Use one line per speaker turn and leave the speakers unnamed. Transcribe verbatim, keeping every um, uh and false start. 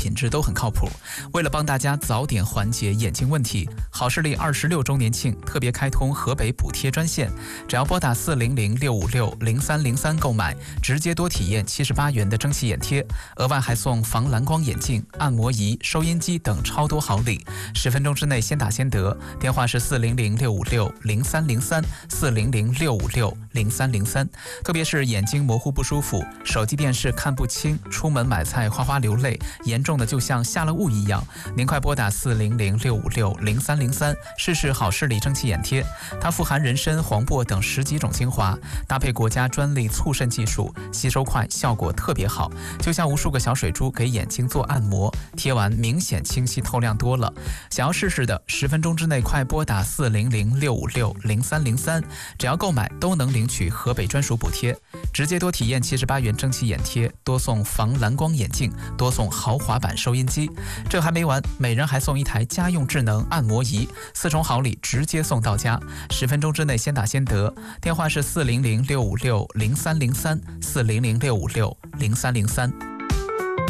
品质都很靠谱。为了帮大家早点缓解眼睛问题，好视力二十六周年庆特别开通河北补贴专线，只要拨打四零零六五六零三零三购买，直接多体验七十八元的蒸汽眼贴，额外还送防蓝光眼镜、按摩仪、收音机等超多好礼。十分钟之内先打先得，电话是四零零六五六零三零三四零零六五六零三零三。特别是眼睛模糊不舒服，手机电视看不清，出门买菜哗哗流泪，严重的就像下了雾一样，您快拨打四零零六五六零三零三试试好视力蒸汽眼贴。它富含人参、黄柏等十几种精华，搭配国家专利促渗技术，吸收快，效果特别好，就像无数个小水珠给眼睛做按摩，贴完明显清晰透亮多了。想要试试的，十分钟之内快拨打四零零六五六零三零三，只要购买都能领取河北专属补贴，直接多体验七十八元蒸汽眼贴，多送防蓝光眼镜，多送豪华版收音机。这还没完，每人还送一台家用智能按摩仪，四重好礼直接送到家。十分钟之内先打先得，电话是四零零六五六零三零三四零零六五六零三零三。